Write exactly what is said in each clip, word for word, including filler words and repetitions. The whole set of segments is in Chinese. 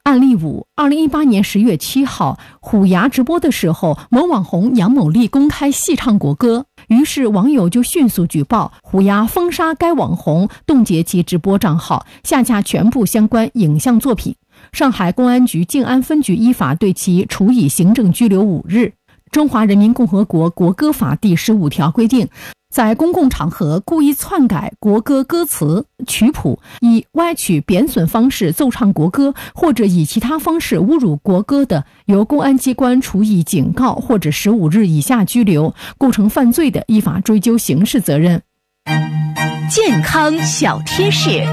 案例五，二零一八年十月七号，虎牙直播的时候，某网红杨某丽公开戏唱国歌，于是网友就迅速举报，虎牙封杀该网红，冻结其直播账号，下架全部相关影像作品。上海公安局静安分局依法对其处以行政拘留五日。中华人民共和国国歌法第十五条规定，在公共场合故意篡改国歌歌词、曲谱，以歪曲贬损方式奏唱国歌，或者以其他方式侮辱国歌的，由公安机关处以警告或者十五日以下拘留，构成犯罪的，依法追究刑事责任。 健康小贴士。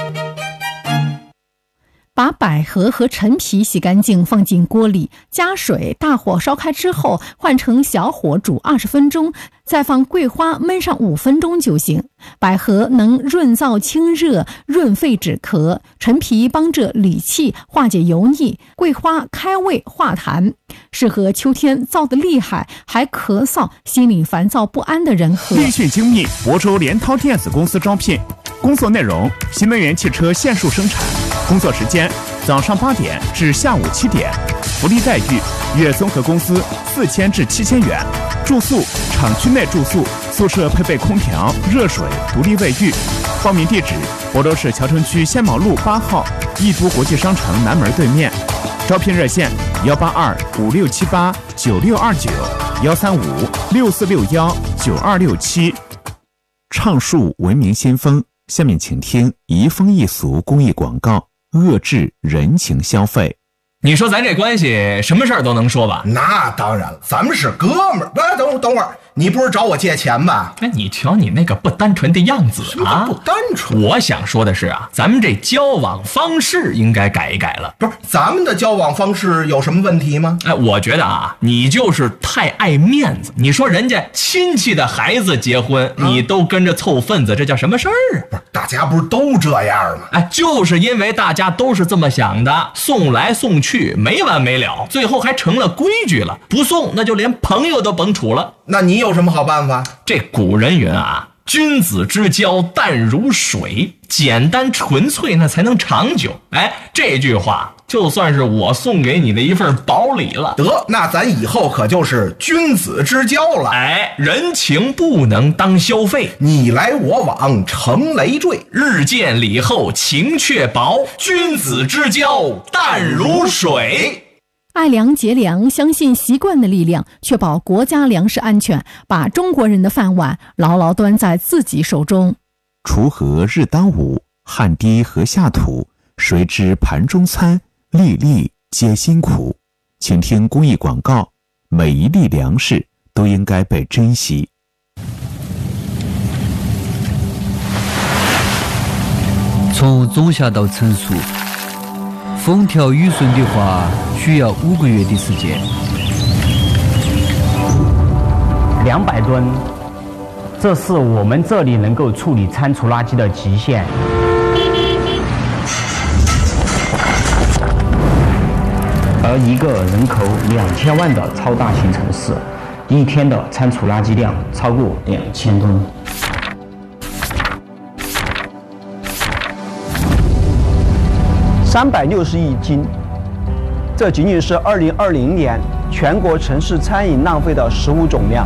把百合和陈皮洗干净，放进锅里，加水，大火烧开之后，换成小火煮二十分钟，再放桂花焖上五分钟就行。百合能润燥清热、润肺止咳，陈皮帮着理气、化解油腻，桂花开胃化痰，适合秋天燥得厉害还咳嗽、心里烦躁不安的人喝。 立讯精密亳州联涛电子公司招聘，工作内容：新能源汽车线束生产，工作时间早上八点至下午七点，福利待遇：月综合工资四千至七千元，住宿厂区内住宿，宿舍配备空调、热水、独立卫浴。报名地址：亳州市谯城区仙毛路八号易都国际商城南门对面。招聘热线：幺八二五六七八九六二九，幺三五六四六幺九二六七。畅述文明先锋，下面请听移风易俗公益广告，遏制人情消费。 你说咱这关系什么事儿都能说吧？ 那当然了，咱们是哥们儿。哎，等会儿等会儿，你不是找我借钱吧？ 哎，你瞧你那个不单纯的样子啊！ 不单纯。 我想说的是啊，咱们这交往方式应该改一改了。 不是，咱们的交往方式有什么问题吗？ 哎，我觉得啊，你就是太爱面子。你说人家亲戚的孩子结婚，啊、你都跟着凑份子，这叫什么事儿啊？ 不是，大家不是都这样吗？ 哎，就是因为大家都是这么想的，送来送去没完没了，最后还成了规矩了。不送那就连朋友都甭处了。 那你有什么好办法？ 这古人云啊，君子之交淡如水，简单纯粹那才能长久。哎，这句话就算是我送给你的一份薄礼了。 得，那咱以后可就是君子之交了。 哎，人情不能当消费， 你来我往成累赘， 日渐礼后情却薄，君子之交淡如水。 爱粮节粮，相信习惯的力量，确保国家粮食安全，把中国人的饭碗牢牢端在自己手中。 锄禾日当午，汗滴禾下土，谁知盘中餐，粒粒皆辛苦。请听公益广告，每一粒粮食都应该被珍惜。 从种下到成熟，风调雨顺的话，需要五个月的时间。 两百吨，这是我们这里能够处理餐厨垃圾的极限。而一个人口两千万的超大型城市，一天的餐厨垃圾量超过两千吨。 三百六十亿斤，这仅仅是二零二零年全国城市餐饮浪费的食物总量。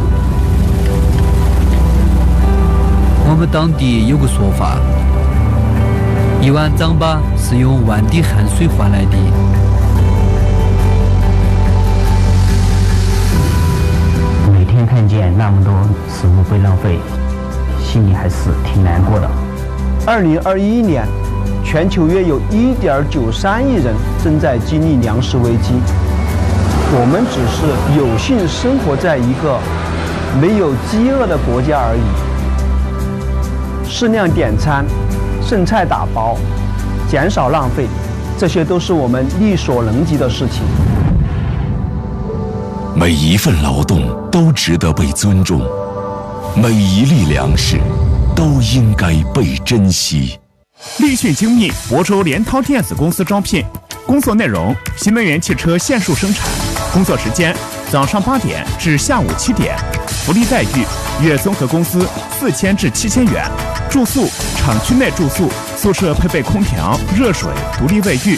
我们当地有个说法，一碗糌粑是用万滴汗水换来的。 每天看见那么多食物被浪费，心里还是挺难过的。 二零二一年。全球约有 一点九三亿人正在经历粮食危机，我们只是有幸生活在一个没有饥饿的国家而已。适量点餐，剩菜打包，减少浪费，这些都是我们力所能及的事情。 每一份劳动都值得被尊重，每一粒粮食都应该被珍惜。 立讯精密亳州联涛电子公司招聘，工作内容：新能源汽车线束生产，工作时间早上八点至下午七点，福利待遇：月综合工资四千至七千元，住宿厂区内住宿，宿舍配备空调、热水、独立卫浴。